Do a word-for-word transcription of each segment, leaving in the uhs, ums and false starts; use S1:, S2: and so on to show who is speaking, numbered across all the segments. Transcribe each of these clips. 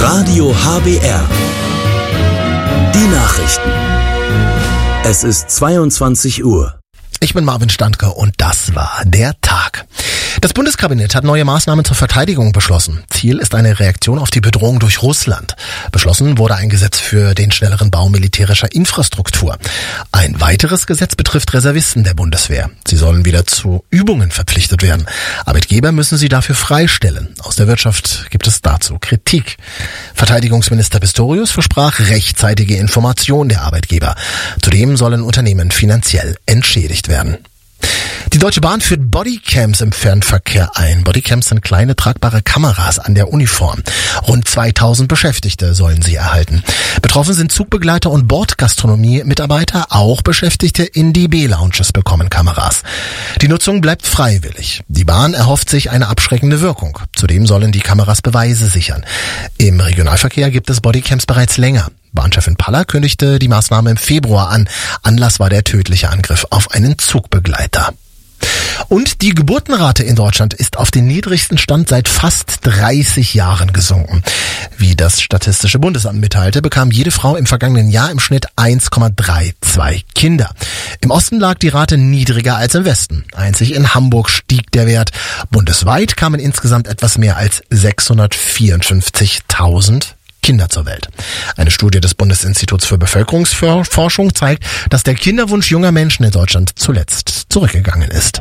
S1: Radio H B R. Die Nachrichten. Es ist zweiundzwanzig Uhr.
S2: Ich bin Marvin Standke und das war der Tag. Das Bundeskabinett hat neue Maßnahmen zur Verteidigung beschlossen. Ziel ist eine Reaktion auf die Bedrohung durch Russland. Beschlossen wurde ein Gesetz für den schnelleren Bau militärischer Infrastruktur. Ein weiteres Gesetz betrifft Reservisten der Bundeswehr. Sie sollen wieder zu Übungen verpflichtet werden. Arbeitgeber müssen sie dafür freistellen. Aus der Wirtschaft gibt es dazu Kritik. Verteidigungsminister Pistorius versprach rechtzeitige Information der Arbeitgeber. Zudem sollen Unternehmen finanziell entschädigt werden. Die Deutsche Bahn führt Bodycams im Fernverkehr ein. Bodycams sind kleine tragbare Kameras an der Uniform. Rund zweitausend Beschäftigte sollen sie erhalten. Betroffen sind Zugbegleiter und Bordgastronomie-Mitarbeiter. Auch Beschäftigte in die B-Lounges bekommen Kameras. Die Nutzung bleibt freiwillig. Die Bahn erhofft sich eine abschreckende Wirkung. Zudem sollen die Kameras Beweise sichern. Im Regionalverkehr gibt es Bodycams bereits länger. Bahnchefin Paller kündigte die Maßnahme im Februar an. Anlass war der tödliche Angriff auf einen Zugbegleiter. Und die Geburtenrate in Deutschland ist auf den niedrigsten Stand seit fast dreißig Jahren gesunken. Wie das Statistische Bundesamt mitteilte, bekam jede Frau im vergangenen Jahr im Schnitt eins Komma zweiunddreißig Kinder. Im Osten lag die Rate niedriger als im Westen. Einzig in Hamburg stieg der Wert. Bundesweit kamen insgesamt etwas mehr als sechshundertvierundfünfzigtausend Kinder zur Welt. Eine Studie des Bundesinstituts für Bevölkerungsforschung zeigt, dass der Kinderwunsch junger Menschen in Deutschland zuletzt zurückgegangen ist.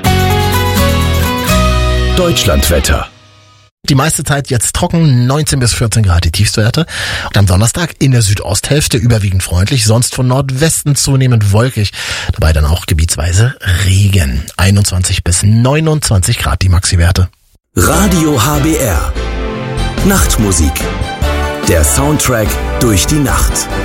S1: Deutschlandwetter.
S2: Die meiste Zeit jetzt trocken, neunzehn bis vierzehn Grad die Tiefstwerte. Und am Donnerstag in der Südosthälfte überwiegend freundlich, sonst von Nordwesten zunehmend wolkig. Dabei dann auch gebietsweise Regen. einundzwanzig bis neunundzwanzig Grad die Maxiwerte.
S1: Radio H B R. Nachtmusik. Der Soundtrack durch die Nacht.